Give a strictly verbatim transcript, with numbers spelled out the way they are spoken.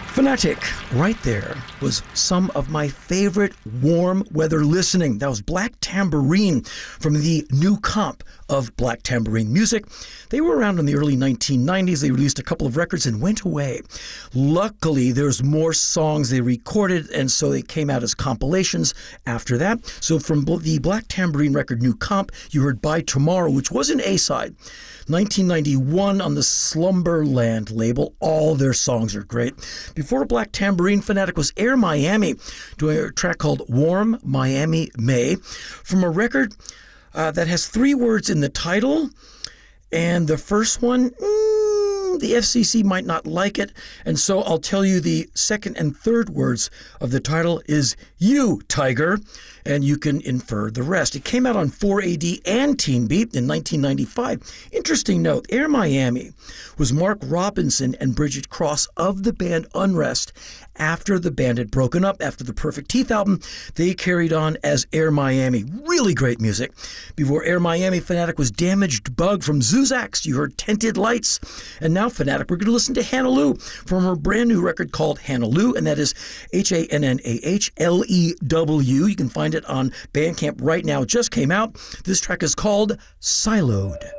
Fanatic, right there, was some of my favorite warm weather listening. That was Black Tambourine from the new comp of Black Tambourine Music. They were around in the early nineteen nineties. They released a couple of records and went away. Luckily, there's more songs they recorded, and so they came out as compilations after that. So from the Black Tambourine record New Comp, you heard By Tomorrow, which was an A-side. nineteen ninety-one on the Slumberland label. All their songs are great. Before Black Tambourine, Fanatic was Air Miami, doing a track called Warm Miami May from a record uh, that has three words in the title. And the first one, mm, the F C C might not like it. And so I'll tell you the second and third words of the title is You, Tiger. And you can infer the rest. It came out on four A D and Teen Beat in nineteen ninety-five. Interesting note, Air Miami was Mark Robinson and Bridget Cross of the band Unrest. After the band had broken up, after the Perfect Teeth album, they carried on as Air Miami. Really great music. Before Air Miami, Fanatic was Damaged Bug from Zuzaks. You heard Tinted Lights. And now, Fanatic, we're going to listen to Hannah Lou from her brand new record called Hannah Lou, and that is H A N N A H L E W. You can find it on Bandcamp right now. It just came out. This track is called Siloed.